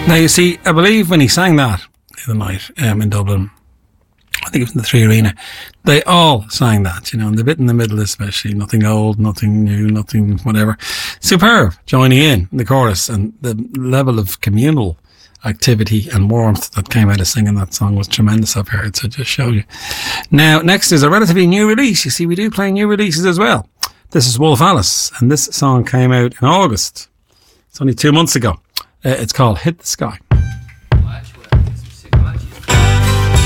Now, you see, I believe when he sang that the other night in Dublin, I think it was in the Three Arena, they all sang that, you know, and the bit in the middle especially, nothing old, nothing new, nothing whatever. Superb, joining in the chorus, and the level of communal activity and warmth that came out of singing that song was tremendous, I've heard, so just show you. Now, next is a relatively new release. You see, we do play new releases as well. This is Wolf Alice, and this song came out in August. It's only 2 months ago. It's called Hit the Sky.